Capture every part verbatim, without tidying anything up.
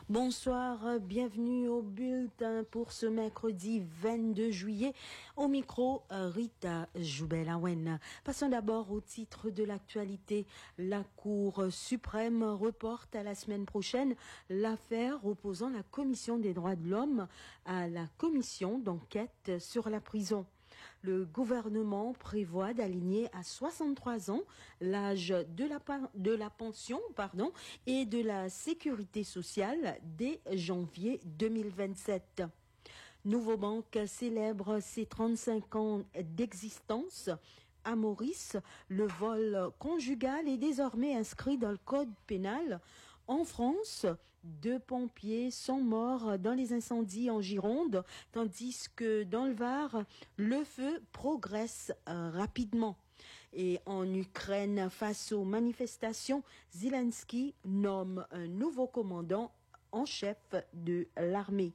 Bonsoir, bienvenue au bulletin pour ce mercredi vingt-deux juillet. Au micro, Rita Joubel-Awen. Passons d'abord au titre de l'actualité. La Cour suprême reporte à la semaine prochaine l'affaire opposant la Commission des droits de l'homme à la commission d'enquête sur la prison. Le gouvernement prévoit d'aligner à soixante-trois ans l'âge de la, de la pension pardon, et de la sécurité sociale dès janvier deux mille vingt-sept. Nouveau Banque célèbre ses trente-cinq ans d'existence. À Maurice, le vol conjugal est désormais inscrit dans le code pénal. En France, deux pompiers sont morts dans les incendies en Gironde, tandis que dans le Var, le feu progresse rapidement. Et en Ukraine, face aux manifestations, Zelensky nomme un nouveau commandant en chef de l'armée.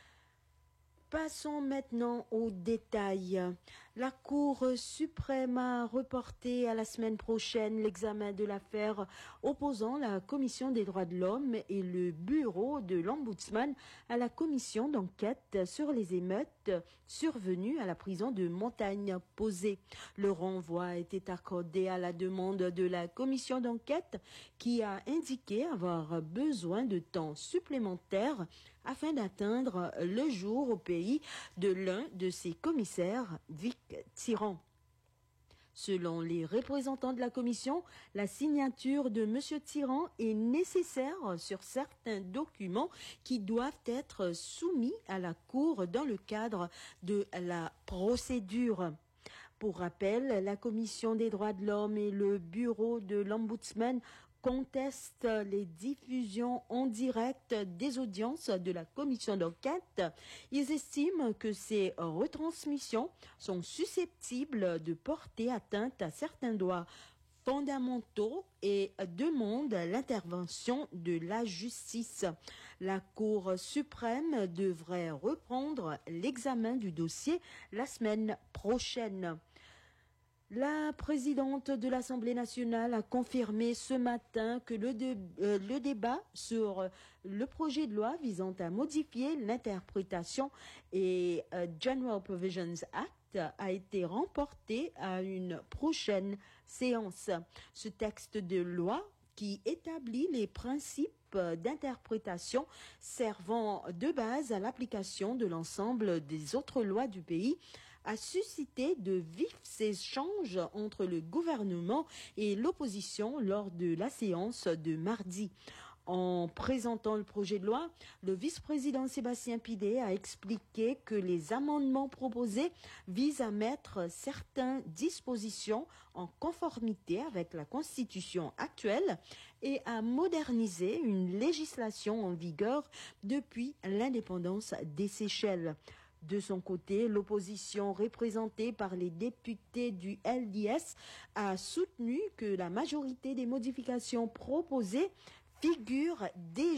Passons maintenant aux détails. La Cour suprême a reporté à la semaine prochaine l'examen de l'affaire opposant la Commission des droits de l'homme et le bureau de l'Ombudsman à la commission d'enquête sur les émeutes survenues à la prison de Montagne-Posée. Le renvoi était accordé à la demande de la commission d'enquête qui a indiqué avoir besoin de temps supplémentaire afin d'atteindre le jour au pays de l'un de ses commissaires, Vic Tiran. Selon les représentants de la commission, la signature de M. Tiran est nécessaire sur certains documents qui doivent être soumis à la Cour dans le cadre de la procédure. Pour rappel, la Commission des droits de l'homme et le bureau de l'Ombudsman contestent les diffusions en direct des audiences de la commission d'enquête. Ils estiment que ces retransmissions sont susceptibles de porter atteinte à certains droits fondamentaux et demandent l'intervention de la justice. La Cour suprême devrait reprendre l'examen du dossier la semaine prochaine. La présidente de l'Assemblée nationale a confirmé ce matin que le, de, euh, le débat sur le projet de loi visant à modifier l'interprétation et euh, General Provisions Act a été remporté à une prochaine séance. Ce texte de loi qui établit les principes d'interprétation servant de base à l'application de l'ensemble des autres lois du pays a suscité de vifs échanges entre le gouvernement et l'opposition lors de la séance de mardi. En présentant le projet de loi, le vice-président Sébastien Pidé a expliqué que les amendements proposés visent à mettre certaines dispositions en conformité avec la Constitution actuelle et à moderniser une législation en vigueur depuis l'indépendance des Seychelles. De son côté, l'opposition représentée par les députés du L D S a soutenu que la majorité des modifications proposées figurent déjà